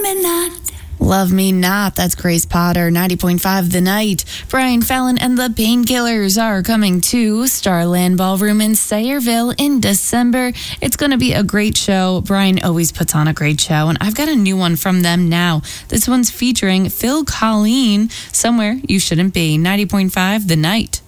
Love Me Not. That's Grace Potter, 90.5 The Night. Brian Fallon and the Painkillers are coming to Starland Ballroom in Sayreville in December. It's going to be a great show. Brian always puts on a great show, and I've got a new one from them now. This one's featuring Phil Colleen, Somewhere You Shouldn't Be, 90.5 The Night.